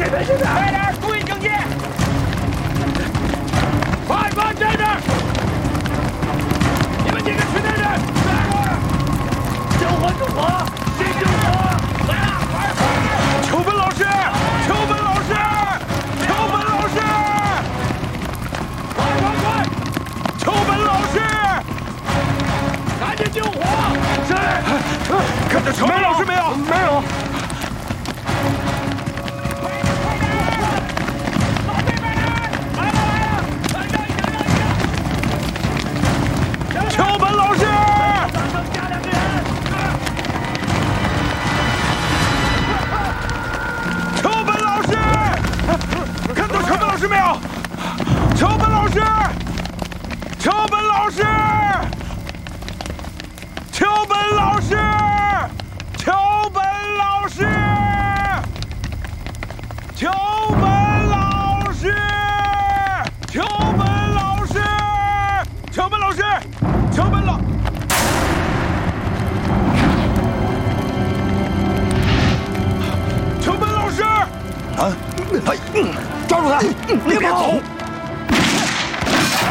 快点，注意警戒！快站这儿！你们几个去那边！救火！先救火！来了，快！ 秋本老师！ 快！ 秋本老师！ 赶紧救火！ 是。看到秋本老师没有？ 没有。 秋本老师！ 加2个人！ 秋本老师！看到秋本老师没有？秋本老师！秋本老师！秋本老师！秋本老师！秋本老师！秋本老师！秋本老师！秋本老……秋本老师！ 啊！抓住他！别跑！